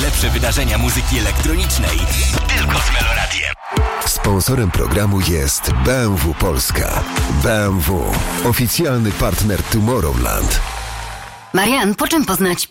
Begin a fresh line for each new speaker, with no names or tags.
najlepsze wydarzenia muzyki elektronicznej tylko z Meloradiem.
Sponsorem programu jest BMW Polska. BMW. Oficjalny partner Tomorrowland.
Marian, po czym poznać